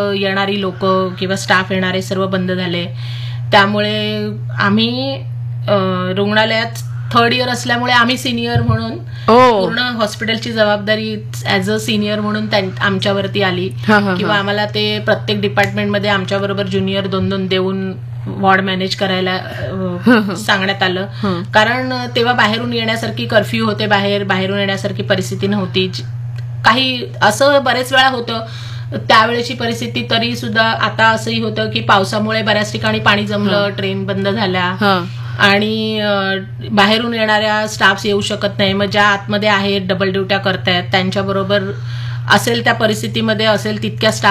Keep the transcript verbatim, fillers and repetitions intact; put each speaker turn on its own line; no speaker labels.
येणारी लोक किंवा स्टाफ येणारे सर्व बंद झाले. त्यामुळे आम्ही रुग्णालयात थर्ड इयर असल्यामुळे आम्ही सिनियर म्हणून पूर्ण हॉस्पिटलची जबाबदारी ऍज अ सिनियर म्हणून आमच्यावरती आली. किंवा आम्हाला ते प्रत्येक डिपार्टमेंटमध्ये आमच्याबरोबर ज्युनियर दोन दोन देऊन वॉर्ड मॅनेज करायला सांगण्यात आलं. कारण तेव्हा बाहेरून येण्यासारखी कर्फ्यू होते, बाहेर बाहेरून येण्यासारखी परिस्थिती नव्हती. काही असं बरेच वेळा होतं त्यावेळेची परिस्थिती. तरी सुद्धा आता असंही होतं की पावसामुळे बऱ्याच ठिकाणी पाणी जमलं, ट्रेन बंद झाल्या आणि बाहेरून येणाऱ्या स्टाफ येऊ शकत नाही. मग ज्या आतमध्ये आहेत डबल ड्युट्या करतायत त्यांच्याबरोबर असेल त्या परिस्थितीमध्ये असेल तितक्या स्टाफ